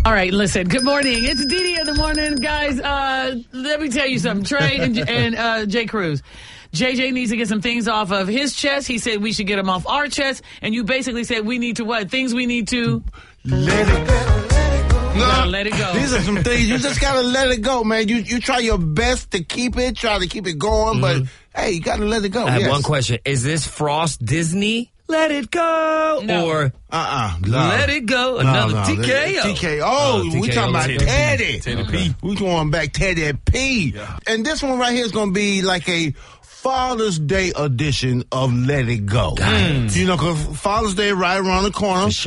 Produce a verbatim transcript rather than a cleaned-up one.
All right, listen. Good morning. It's D D in the morning, guys. Uh, let me tell you something. Trey and, and uh, Jay Cruz. J J needs to get some things off of his chest. He said we should get them off our chest. And you basically said we need to what? Things we need to... Let it go. You gotta let it go. These are some things you just gotta let it go, man. You you try your best to keep it, try to keep it going, mm-hmm. but hey, you gotta let it go. I have yes. one question. Is this Frost Disney? Let it go. No. Or uh-uh. No. Let it go. Another no, no. T K O. T K O. Oh, we T K O. talking about Teddy. Teddy. Teddy P. We going back Teddy P. Yeah. And this one right here is gonna be like a Father's Day edition of Let It Go. Mm. You know, because Father's Day right around the corner.